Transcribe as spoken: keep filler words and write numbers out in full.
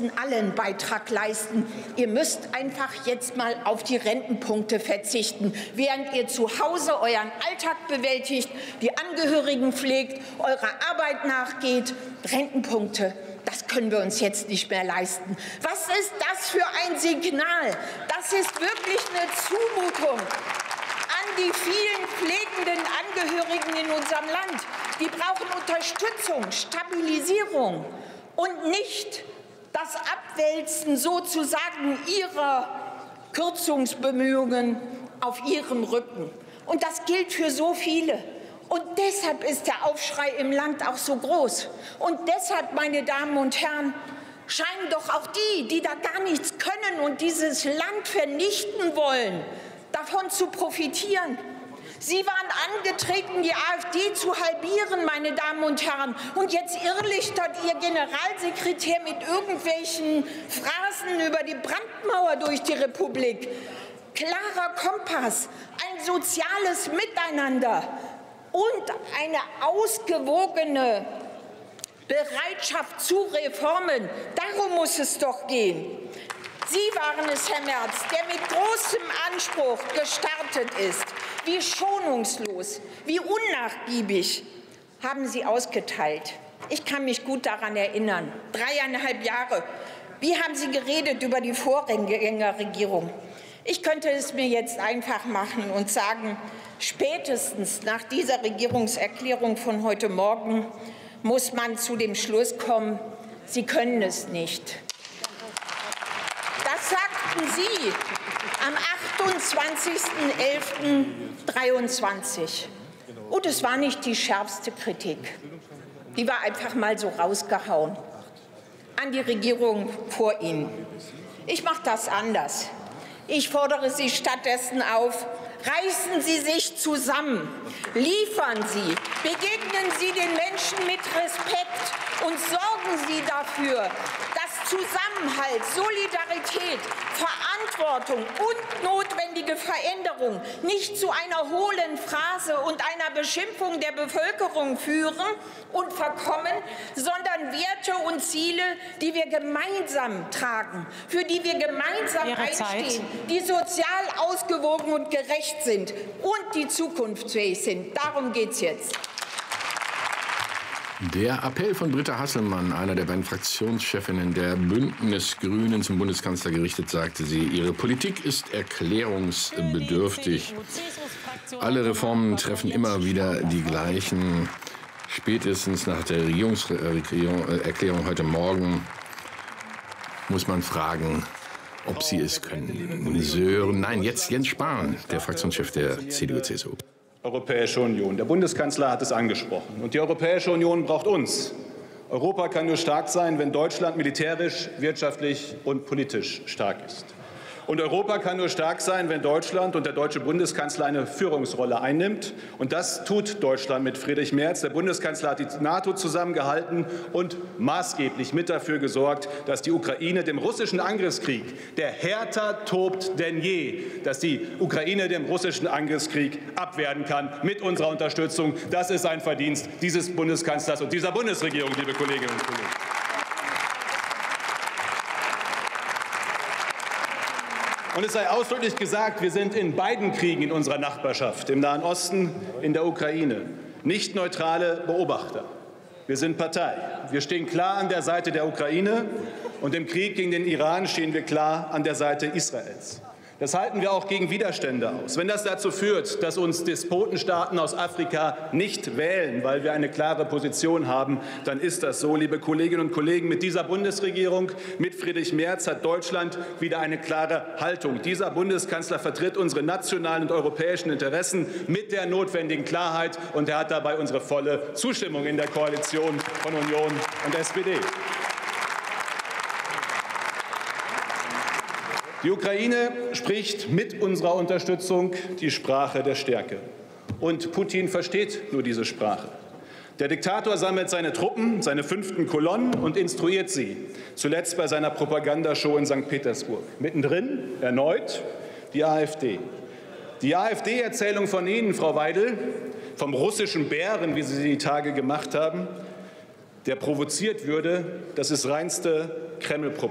müssen alle einen Beitrag leisten. Ihr müsst einfach jetzt mal auf die Rentenpunkte verzichten, während ihr zu Hause euren Alltag bewältigt, die Angehörigen pflegt, eurer Arbeit nachgeht. Rentenpunkte, das können wir uns jetzt nicht mehr leisten. Was ist das für ein Signal? Das ist wirklich eine Zumutung an die vielen pflegenden Angehörigen in unserem Land. Die brauchen Unterstützung, Stabilisierung und nicht das Abwälzen sozusagen ihrer Kürzungsbemühungen auf ihrem Rücken. Und das gilt für so viele. Und deshalb ist der Aufschrei im Land auch so groß. Und deshalb, meine Damen und Herren, scheinen doch auch die, die da gar nichts können und dieses Land vernichten wollen, davon zu profitieren. Sie waren angetreten, die AfD zu halbieren, meine Damen und Herren. Und jetzt irrlichtert Ihr Generalsekretär mit irgendwelchen Phrasen über die Brandmauer durch die Republik. Klarer Kompass, ein soziales Miteinander und eine ausgewogene Bereitschaft zu Reformen. Darum muss es doch gehen. Sie waren es, Herr Merz, der mit großem Anspruch gestartet ist. Wie schonungslos, wie unnachgiebig haben Sie ausgeteilt. Ich kann mich gut daran erinnern. Dreieinhalb Jahre. Wie haben Sie geredet über die Vorgängerregierung? Ich könnte es mir jetzt einfach machen und sagen, spätestens nach dieser Regierungserklärung von heute Morgen muss man zu dem Schluss kommen, Sie können es nicht. Das sagten Sie am achtundzwanzigsten elften dreiundzwanzig. Und es war nicht die schärfste Kritik. Die war einfach mal so rausgehauen an die Regierung vor Ihnen. Ich mache das anders. Ich fordere Sie stattdessen auf, reißen Sie sich zusammen, liefern Sie, begegnen Sie den Menschen mit Respekt und sorgen Sie dafür, dass Zusammenhalt, Solidarität, Verantwortung und notwendige Veränderung nicht zu einer hohlen Phrase und einer Beschimpfung der Bevölkerung führen und verkommen, sondern Werte und Ziele, die wir gemeinsam tragen, für die wir gemeinsam Ihre einstehen, Zeit. die sozial ausgewogen und gerecht sind und die zukunftsfähig sind. Darum geht es jetzt. Der Appell von Britta Hasselmann, einer der beiden Fraktionschefinnen der Bündnis-Grünen, zum Bundeskanzler gerichtet, sagte sie, ihre Politik ist erklärungsbedürftig. Alle Reformen treffen immer wieder die gleichen. Spätestens nach der Regierungserklärung heute Morgen muss man fragen, ob sie es können. Sören, nein, jetzt Jens Spahn, der Fraktionschef der C D U C S U. Europäische Union. Der Bundeskanzler hat es angesprochen. Und die Europäische Union braucht uns. Europa kann nur stark sein, wenn Deutschland militärisch, wirtschaftlich und politisch stark ist. Und Europa kann nur stark sein, wenn Deutschland und der deutsche Bundeskanzler eine Führungsrolle einnimmt. Und das tut Deutschland mit Friedrich Merz. Der Bundeskanzler hat die NATO zusammengehalten und maßgeblich mit dafür gesorgt, dass die Ukraine dem russischen Angriffskrieg, der härter tobt denn je, dass die Ukraine dem russischen Angriffskrieg abwehren kann mit unserer Unterstützung. Das ist ein Verdienst dieses Bundeskanzlers und dieser Bundesregierung, liebe Kolleginnen und Kollegen. Und es sei ausdrücklich gesagt, wir sind in beiden Kriegen in unserer Nachbarschaft, im Nahen Osten, in der Ukraine, nicht neutrale Beobachter. Wir sind Partei. Wir stehen klar an der Seite der Ukraine, und im Krieg gegen den Iran stehen wir klar an der Seite Israels. Das halten wir auch gegen Widerstände aus. Wenn das dazu führt, dass uns Despotenstaaten aus Afrika nicht wählen, weil wir eine klare Position haben, dann ist das so, liebe Kolleginnen und Kollegen. Mit dieser Bundesregierung, mit Friedrich Merz, hat Deutschland wieder eine klare Haltung. Dieser Bundeskanzler vertritt unsere nationalen und europäischen Interessen mit der notwendigen Klarheit, und er hat dabei unsere volle Zustimmung in der Koalition von Union und S P D. Die Ukraine spricht mit unserer Unterstützung die Sprache der Stärke. Und Putin versteht nur diese Sprache. Der Diktator sammelt seine Truppen, seine fünften Kolonnen, und instruiert sie, zuletzt bei seiner Propagandashow in Sankt Petersburg. Mittendrin erneut die AfD. Die AfD-Erzählung von Ihnen, Frau Weidel, vom russischen Bären, wie Sie sie die Tage gemacht haben, der provoziert würde, das ist reinste Kreml-Propaganda.